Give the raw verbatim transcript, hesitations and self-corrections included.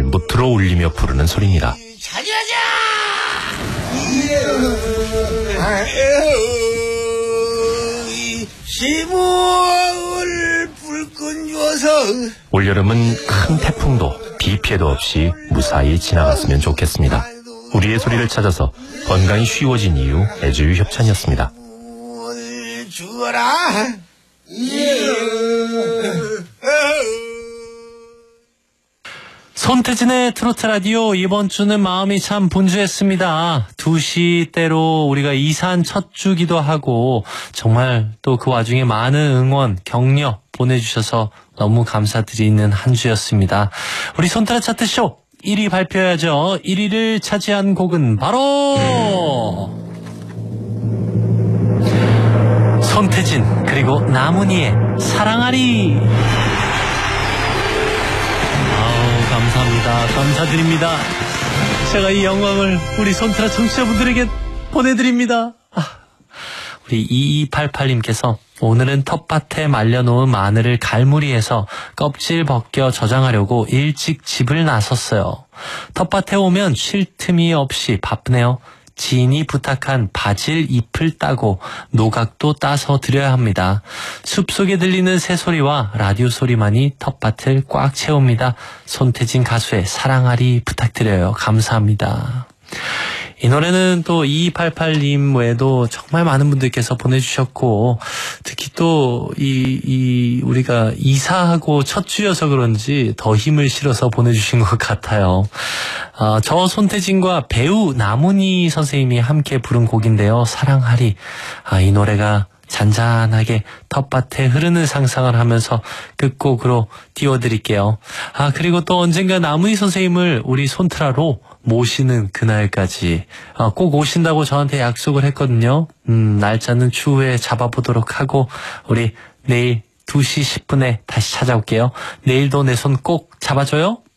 무트로 울리며 부르는 소리입니다. 차지하자! 시부을 불끈 줘서 올여름은 큰 태풍도 비 피해도 없이 무사히 지나갔으면 좋겠습니다. 우리의 소리를 찾아서 건강이 쉬워진 이유 애주유 협찬이었습니다. 주어라. 손태진의 트로트 라디오 이번 주는 마음이 참 분주했습니다. 두 시대로 우리가 이산 첫 주기도 하고 정말 또 그 와중에 많은 응원, 격려 보내주셔서 너무 감사드리는 한 주였습니다. 우리 손트라 차트쇼 일 위 발표해야죠. 일 위를 차지한 곡은 바로 손태진 그리고 나문희의 사랑하리. 감사합니다. 감사드립니다. 제가 이 영광을 우리 손트라 청취자분들에게 보내드립니다. 아, 우리 이이팔팔님께서 오늘은 텃밭에 말려놓은 마늘을 갈무리해서 껍질 벗겨 저장하려고 일찍 집을 나섰어요. 텃밭에 오면 쉴 틈이 없이 바쁘네요. 지인이 부탁한 바질 잎을 따고 노각도 따서 드려야 합니다. 숲속에 들리는 새소리와 라디오 소리만이 텃밭을 꽉 채웁니다. 손태진 가수의 사랑하리 부탁드려요. 감사합니다. 이 노래는 또 이이팔팔님 외에도 정말 많은 분들께서 보내주셨고, 특히 또 이, 이 우리가 이사하고 첫 주여서 그런지 더 힘을 실어서 보내주신 것 같아요. 어, 저 손태진과 배우 나문희 선생님이 함께 부른 곡인데요. 사랑하리. 아, 이 노래가 잔잔하게 텃밭에 흐르는 상상을 하면서 끝곡으로 띄워드릴게요. 아, 그리고 또 언젠가 나문희 선생님을 우리 손트라로 모시는 그날까지 아, 꼭 오신다고 저한테 약속을 했거든요. 음, 날짜는 추후에 잡아보도록 하고 우리 내일 두 시 십 분에 다시 찾아올게요. 내일도 내 손 꼭 잡아줘요.